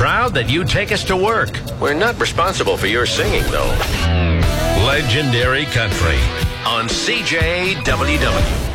proud that you take us to work. We're not responsible for your singing, though. Legendary Country on CJWW.